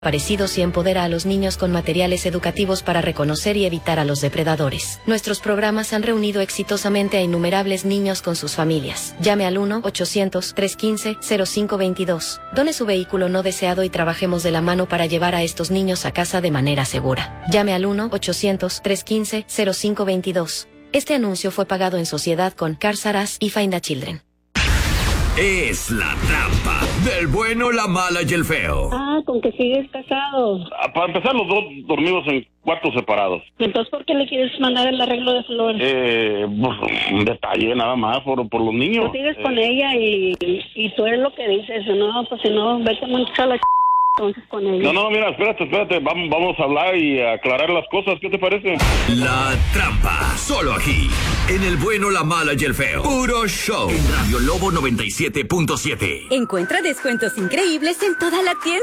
parecidos y empodera a los niños con materiales educativos para reconocer y evitar a los depredadores. Nuestros programas han reunido exitosamente a innumerables niños con sus familias. Llame al 1-800-315-0522. Done su vehículo no deseado y trabajemos de la mano para llevar a estos niños a casa de manera segura. Llame al 1-800-315-0522. Este anuncio fue pagado en sociedad con Cars R Us y Find a Children. Es la trampa del bueno, la mala y el feo. Con que sigues casado. Para empezar, los dos dormimos en cuartos separados. Entonces, ¿por qué le quieres mandar el arreglo de flores? Un detalle nada más por los niños. Tú sigues con ella y tú eres lo que dices, ¿no? Pues si no, vete a montar la entonces con ella. No, mira, espérate, vamos a hablar y a aclarar las cosas, ¿qué te parece? La trampa, solo aquí, en el bueno, la mala y el feo. Puro show. En Radio Lobo 97.7. Encuentra descuentos increíbles en toda la tienda.